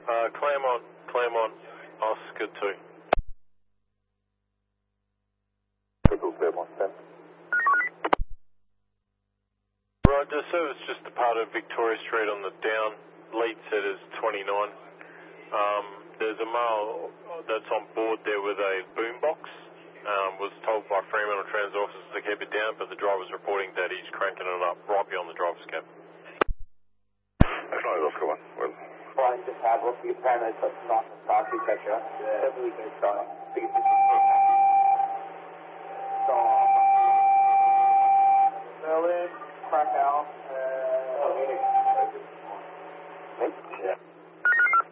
Claremont, Oscar 2. Claremont, 10. Roger, service just departed Victoria Street on the down. Lead set is 29. There's a male that's on board there with a boombox. Was told by Fremantle Transit officers to keep it down, but the driver's reporting that he's cranking it up right beyond the driver's cab. That's not Oscar 1. Well. Flying just had, what's the paramedics, but not, catch you. Definitely can start.